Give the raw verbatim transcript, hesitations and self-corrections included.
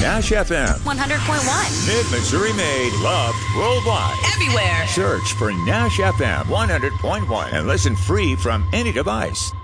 Nash F M. one hundred point one. Mid-Missouri made, loved worldwide. Everywhere. Search for Nash F M one hundred point one and listen free from any device.